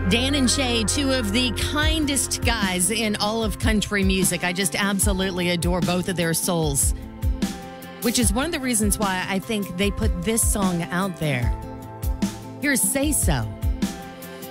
Dan and Shay, two of the kindest guys in all of country music. I just absolutely adore both of their souls, which is one of the reasons why I think they put this song out there. Here's Say So.